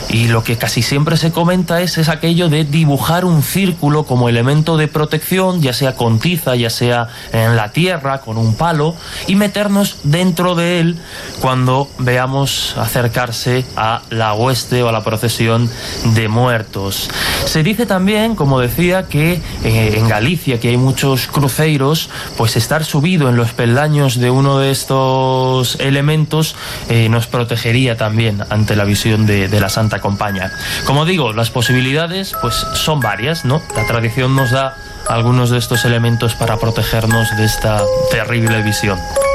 Y lo que casi siempre se comenta es aquello de dibujar un círculo como elemento de protección, ya sea con tiza, ya sea en la tierra, con un palo, y meternos dentro de él cuando veamos acercarse a la hueste o a la procesión de muertos. Se dice también, como decía, que en Galicia, que hay muchos cruceiros, pues estar subido en los peldaños de uno de estos elementos nos protegería también ante la visión de la Santa Compaña. Como digo, las posibilidades pues son varias, ¿no? La tradición nos da algunos de estos elementos para protegernos de esta terrible visión.